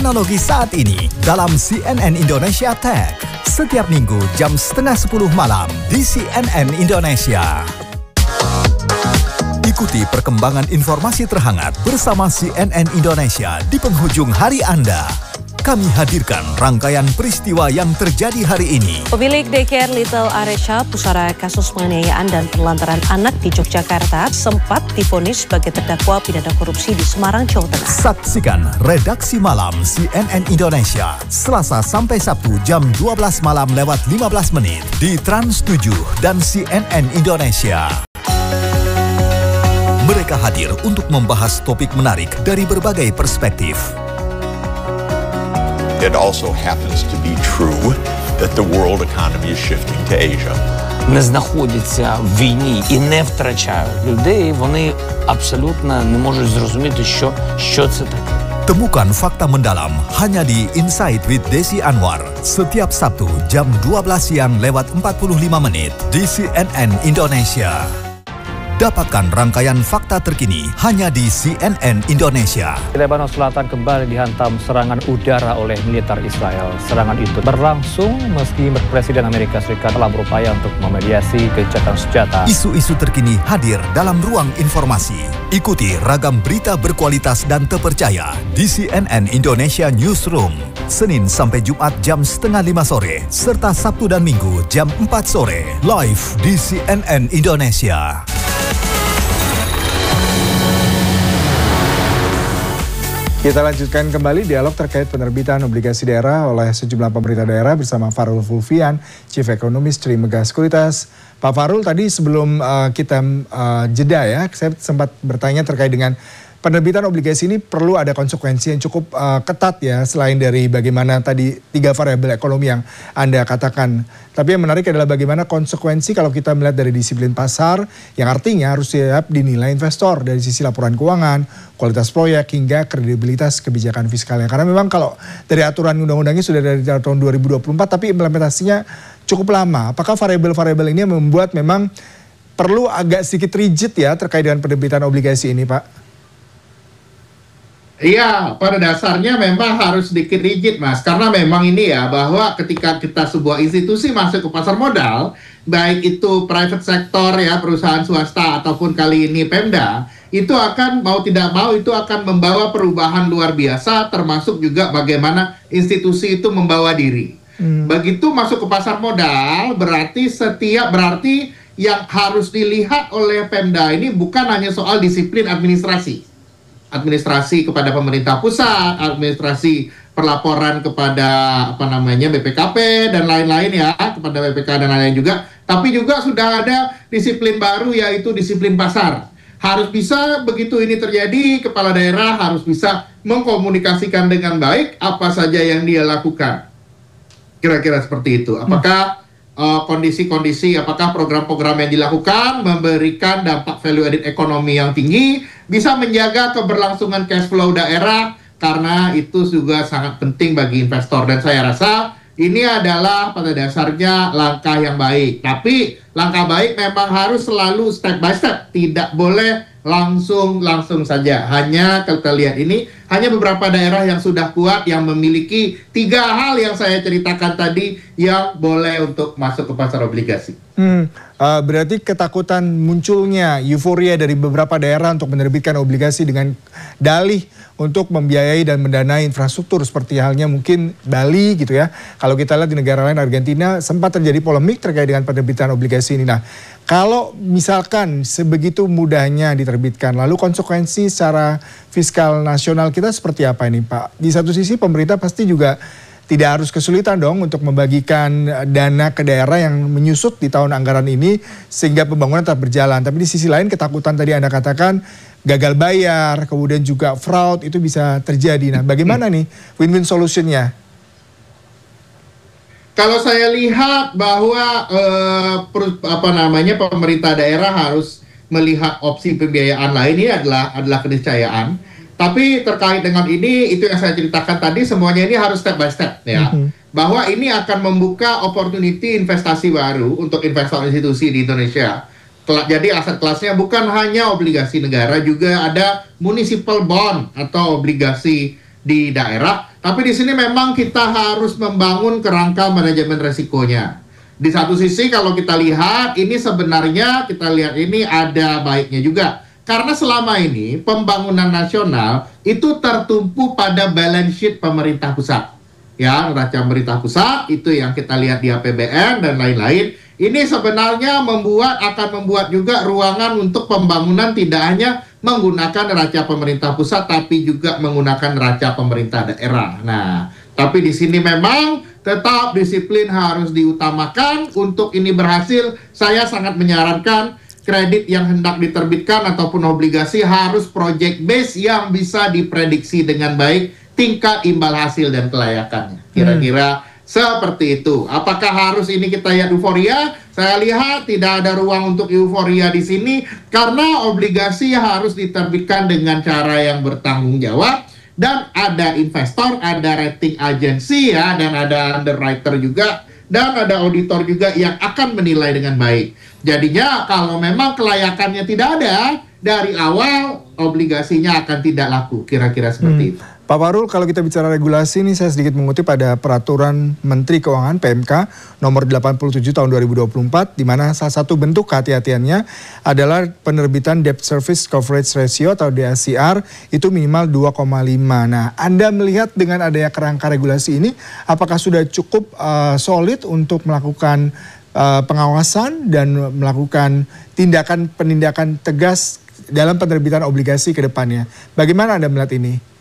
Teknologi saat ini dalam CNN Indonesia Tech. Setiap minggu jam 9:30 malam di CNN Indonesia. Ikuti perkembangan informasi terhangat bersama CNN Indonesia di penghujung hari Anda. Kami hadirkan rangkaian peristiwa yang terjadi hari ini. Pemilik daycare Little Aresha, pusara kasus penganiayaan dan penelantaran anak di Yogyakarta, sempat divonis sebagai terdakwa pidana korupsi di Semarang, Jawa Tengah. Saksikan Redaksi Malam CNN Indonesia, Selasa sampai Sabtu jam 12 malam lewat 15 menit di Trans 7 dan CNN Indonesia. Mereka hadir untuk membahas topik menarik dari berbagai perspektif. It also happens to be true that the world economy is shifting to Asia. Не знаходяться в війні і не втрачають людей, вони абсолютно не можуть зрозуміти, що це таке. Temukan fakta mendalam hanya di Insight with Desi Anwar setiap Sabtu jam 12 siang lewat 45 menit di CNN Indonesia. Dapatkan rangkaian fakta terkini hanya di CNN Indonesia. Lebanon Selatan kembali dihantam serangan udara oleh militer Israel. Serangan itu berlangsung meski Presiden Amerika Serikat telah berupaya untuk memediasi gencatan senjata. Isu-isu terkini hadir dalam ruang informasi. Ikuti ragam berita berkualitas dan terpercaya di CNN Indonesia Newsroom. Senin sampai Jumat jam 4:30 sore, serta Sabtu dan Minggu jam 4 sore. Live di CNN Indonesia. Kita lanjutkan kembali dialog terkait penerbitan obligasi daerah oleh sejumlah pemerintah daerah bersama Farul Fulvian, Chief Economist Trimegah Sekuritas. Pak Farul, tadi sebelum kita jeda ya, saya sempat bertanya terkait dengan penerbitan obligasi ini perlu ada konsekuensi yang cukup ketat ya, selain dari bagaimana tadi 3 variabel ekonomi yang Anda katakan. Tapi yang menarik adalah bagaimana konsekuensi kalau kita melihat dari disiplin pasar, yang artinya harus siap dinilai investor dari sisi laporan keuangan, kualitas proyek, hingga kredibilitas kebijakan fiskalnya. Karena memang kalau dari aturan undang-undangnya sudah dari tahun 2024, tapi implementasinya cukup lama. Apakah variabel-variabel ini membuat memang perlu agak sedikit rigid ya terkait dengan penerbitan obligasi ini, Pak? Iya, pada dasarnya memang harus sedikit rigid, Mas. Karena memang ini ya, bahwa ketika kita sebuah institusi masuk ke pasar modal, baik itu private sector ya, perusahaan swasta, ataupun kali ini Pemda, itu akan mau tidak mau itu akan membawa perubahan luar biasa, termasuk juga bagaimana institusi itu membawa diri. Begitu masuk ke pasar modal, berarti yang harus dilihat oleh Pemda ini bukan hanya soal disiplin administrasi kepada pemerintah pusat, administrasi perlaporan kepada BPKP dan lain-lain ya, kepada BPK dan lain-lain juga, tapi juga sudah ada disiplin baru yaitu disiplin pasar. Harus bisa begitu ini terjadi, kepala daerah harus bisa mengkomunikasikan dengan baik apa saja yang dia lakukan. Kira-kira seperti itu. Apakah kondisi-kondisi, apakah program-program yang dilakukan memberikan dampak value added ekonomi yang tinggi, bisa menjaga keberlangsungan cash flow daerah, karena itu juga sangat penting bagi investor. Dan saya rasa ini adalah pada dasarnya langkah yang baik. Tapi langkah baik memang harus selalu step by step, tidak boleh langsung saja. Hanya kalau kita lihat ini, hanya beberapa daerah yang sudah kuat, yang memiliki 3 hal yang saya ceritakan tadi, yang boleh untuk masuk ke pasar obligasi. Berarti ketakutan munculnya euforia dari beberapa daerah untuk menerbitkan obligasi dengan dalih untuk membiayai dan mendanai infrastruktur, seperti halnya mungkin Bali gitu ya. Kalau kita lihat di negara lain, Argentina, sempat terjadi polemik terkait dengan penerbitan obligasi ini. Nah, kalau misalkan sebegitu mudahnya diterbitkan, lalu konsekuensi secara fiskal nasional kita seperti apa ini, Pak? Di satu sisi pemerintah pasti juga tidak harus kesulitan dong untuk membagikan dana ke daerah yang menyusut di tahun anggaran ini sehingga pembangunan tetap berjalan. Tapi di sisi lain ketakutan tadi Anda katakan gagal bayar, kemudian juga fraud itu bisa terjadi. Nah, bagaimana nih win-win solutionnya? Kalau saya lihat bahwa pemerintah daerah harus melihat opsi pembiayaan lain, ini adalah keniscayaan. Tapi terkait dengan ini, itu yang saya ceritakan tadi, semuanya ini harus step by step ya. Bahwa ini akan membuka opportunity investasi baru untuk investor institusi di Indonesia. Jadi aset kelasnya bukan hanya obligasi negara, juga ada municipal bond atau obligasi di daerah. Tapi di sini memang kita harus membangun kerangka manajemen resikonya. Di satu sisi kalau kita lihat ini sebenarnya ini ada baiknya juga. Karena selama ini pembangunan nasional itu tertumpu pada balance sheet pemerintah pusat. Ya, neraca pemerintah pusat itu yang kita lihat di APBN dan lain-lain. Ini sebenarnya akan membuat juga ruangan untuk pembangunan tidak hanya menggunakan neraca pemerintah pusat tapi juga menggunakan neraca pemerintah daerah. Nah, tapi di sini memang tetap disiplin harus diutamakan. Untuk ini berhasil, saya sangat menyarankan kredit yang hendak diterbitkan ataupun obligasi harus project base yang bisa diprediksi dengan baik tingkat imbal hasil dan kelayakannya. Kira-kira seperti itu. Apakah harus ini kita lihat euforia? Saya lihat tidak ada ruang untuk euforia di sini karena obligasi harus diterbitkan dengan cara yang bertanggung jawab dan ada investor, ada rating agency ya, dan ada underwriter juga dan ada auditor juga yang akan menilai dengan baik. Jadinya kalau memang kelayakannya tidak ada dari awal, obligasinya akan tidak laku. Kira-kira seperti itu. Pak Farul, kalau kita bicara regulasi ini saya sedikit mengutip pada peraturan Menteri Keuangan PMK nomor 87 tahun 2024 di mana salah satu bentuk kehati-hatiannya adalah penerbitan debt service coverage ratio atau DSCR itu minimal 2,5. Nah, Anda melihat dengan adanya kerangka regulasi ini apakah sudah cukup solid untuk melakukan pengawasan dan melakukan penindakan tegas dalam penerbitan obligasi ke depannya? Bagaimana Anda melihat ini?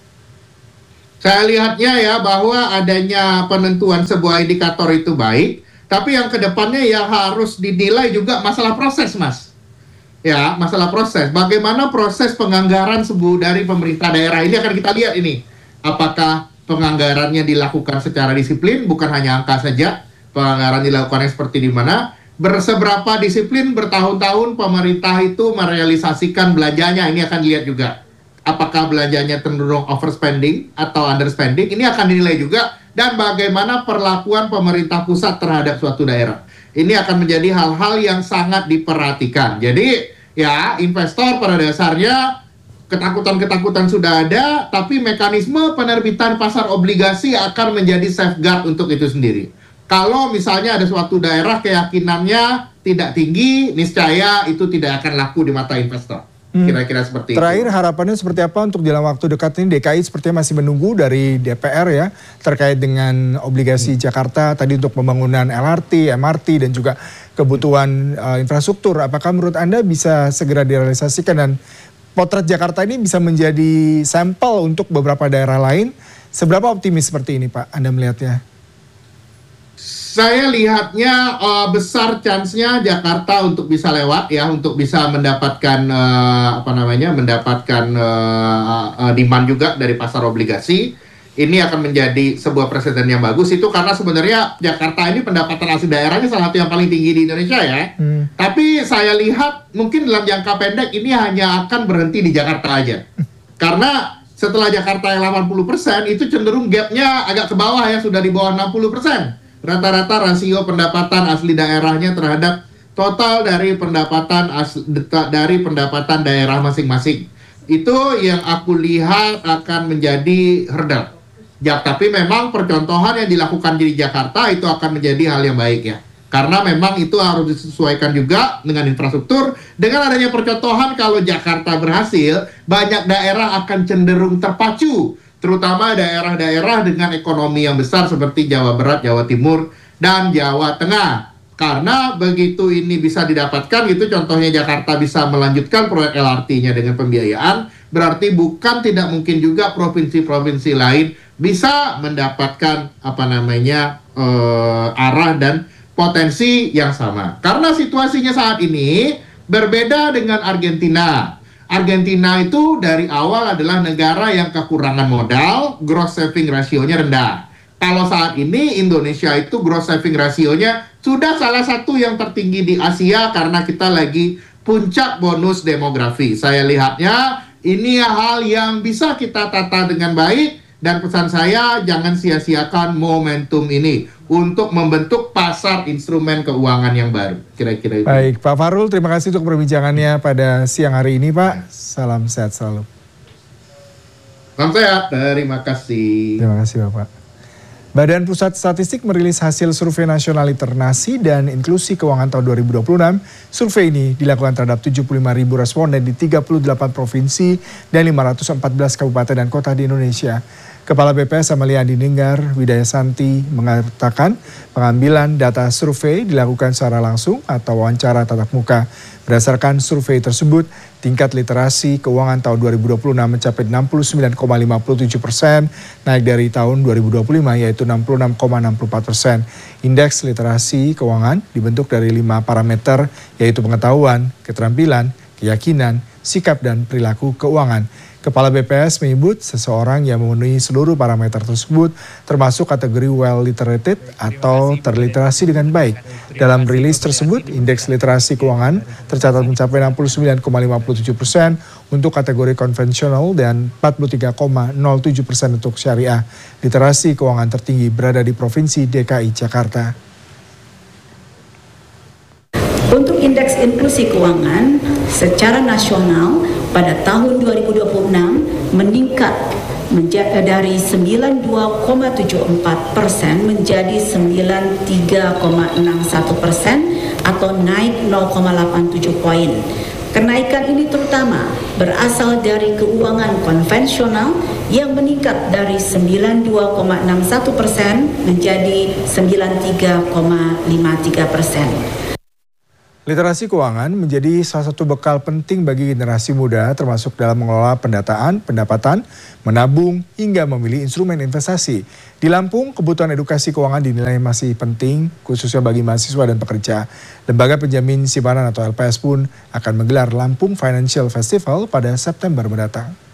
Saya lihatnya ya bahwa adanya penentuan sebuah indikator itu baik, tapi yang kedepannya ya harus dinilai juga masalah proses, Mas. Ya, masalah proses. Bagaimana proses penganggaran dari pemerintah daerah ini akan kita lihat ini. Apakah penganggarannya dilakukan secara disiplin, bukan hanya angka saja. Penganggaran dilakukan seperti di mana. Seberapa disiplin bertahun-tahun pemerintah itu merealisasikan belanjanya, ini akan dilihat juga. Apakah belanjanya cenderung overspending atau underspending, ini akan dinilai juga. Dan bagaimana perlakuan pemerintah pusat terhadap suatu daerah. Ini akan menjadi hal-hal yang sangat diperhatikan. Jadi ya investor pada dasarnya ketakutan-ketakutan sudah ada, tapi mekanisme penerbitan pasar obligasi akan menjadi safeguard untuk itu sendiri. Kalau misalnya ada suatu daerah keyakinannya tidak tinggi, niscaya itu tidak akan laku di mata investor. Kira-kira seperti Terakhir, itu. harapannya seperti apa untuk dalam waktu dekat ini? DKI sepertinya masih menunggu dari DPR ya terkait dengan obligasi Jakarta tadi untuk pembangunan LRT, MRT dan juga kebutuhan infrastruktur. Apakah menurut Anda bisa segera direalisasikan dan potret Jakarta ini bisa menjadi sampel untuk beberapa daerah lain? Seberapa optimis seperti ini Pak Anda melihatnya? Saya lihatnya besar chance-nya Jakarta untuk bisa lewat ya, untuk bisa mendapatkan demand juga dari pasar obligasi. Ini akan menjadi sebuah presiden yang bagus itu karena sebenarnya Jakarta ini pendapatan asli daerahnya salah satu yang paling tinggi di Indonesia ya. Tapi saya lihat mungkin dalam jangka pendek ini hanya akan berhenti di Jakarta aja. Karena setelah Jakarta yang 80% itu cenderung gap-nya agak ke bawah ya, sudah di bawah 60%. Rata-rata rasio pendapatan asli daerahnya terhadap total dari pendapatan daerah masing-masing. Itu yang aku lihat akan menjadi hurdle. Ya, tapi memang percontohan yang dilakukan di Jakarta itu akan menjadi hal yang baik ya. Karena memang itu harus disesuaikan juga dengan infrastruktur. Dengan adanya percontohan kalau Jakarta berhasil, banyak daerah akan cenderung terpacu. Terutama daerah-daerah dengan ekonomi yang besar seperti Jawa Barat, Jawa Timur, dan Jawa Tengah. Karena begitu ini bisa didapatkan, itu contohnya Jakarta bisa melanjutkan proyek LRT-nya dengan pembiayaan, berarti bukan tidak mungkin juga provinsi-provinsi lain bisa mendapatkan arah dan potensi yang sama. Karena situasinya saat ini berbeda dengan Argentina. Argentina itu dari awal adalah negara yang kekurangan modal, gross saving ratio-nya rendah. Kalau saat ini Indonesia itu gross saving ratio-nya sudah salah satu yang tertinggi di Asia karena kita lagi puncak bonus demografi. Saya lihatnya ini hal yang bisa kita tata dengan baik dan pesan saya jangan sia-siakan momentum ini untuk membentuk pasar instrumen keuangan yang baru. Kira-kira itu. Baik, Pak Farul, terima kasih untuk perbincangannya pada siang hari ini, Pak. Salam sehat selalu. Salam sehat, terima kasih. Terima kasih Bapak. Badan Pusat Statistik merilis hasil survei nasional literasi dan inklusi keuangan tahun 2026. Survei ini dilakukan terhadap 75.000 responden di 38 provinsi dan 514 kabupaten dan kota di Indonesia. Kepala BPS Amelia Andininggar Widaya Santi mengatakan pengambilan data survei dilakukan secara langsung atau wawancara tatap muka. Berdasarkan survei tersebut, tingkat literasi keuangan tahun 2026 mencapai 69,57%, naik dari tahun 2025 yaitu 66,64%. Indeks literasi keuangan dibentuk dari 5 parameter yaitu pengetahuan, keterampilan, keyakinan, sikap dan perilaku keuangan. Kepala BPS menyebut seseorang yang memenuhi seluruh parameter tersebut termasuk kategori well literated atau terliterasi dengan baik. Dalam rilis tersebut, indeks literasi keuangan tercatat mencapai 69,57% untuk kategori konvensional dan 43,07% untuk syariah. Literasi keuangan tertinggi berada di Provinsi DKI Jakarta. Untuk indeks inklusi keuangan secara nasional pada tahun 2026 meningkat dari 92,74% menjadi 93,61% atau naik 0,87 poin. Kenaikan ini terutama berasal dari keuangan konvensional yang meningkat dari 92,61% menjadi 93,53%. Literasi keuangan menjadi salah satu bekal penting bagi generasi muda termasuk dalam mengelola pendataan, pendapatan, menabung, hingga memilih instrumen investasi. Di Lampung, kebutuhan edukasi keuangan dinilai masih penting khususnya bagi mahasiswa dan pekerja. Lembaga Penjamin Simpanan atau LPS pun akan menggelar Lampung Financial Festival pada September mendatang.